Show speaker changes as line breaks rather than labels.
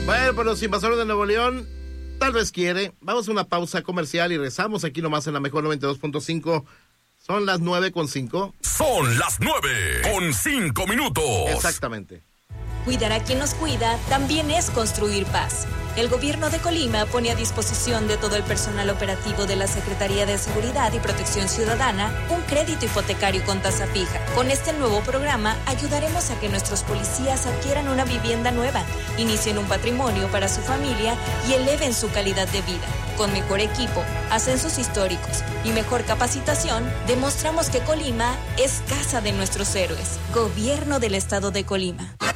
Bueno, pues los invasores de Nuevo León tal vez quiere. Vamos a una pausa comercial y rezamos aquí nomás en la mejor 92.5. Son las 9:05.
Son las 9:05.
Exactamente.
Cuidar a quien nos cuida también es construir paz. El gobierno de Colima pone a disposición de todo el personal operativo de la Secretaría de Seguridad y Protección Ciudadana un crédito hipotecario con tasa fija. Con este nuevo programa ayudaremos a que nuestros policías adquieran una vivienda nueva, inicien un patrimonio para su familia y eleven su calidad de vida. Con mejor equipo, ascensos históricos y mejor capacitación, demostramos que Colima es casa de nuestros héroes. Gobierno del Estado de Colima.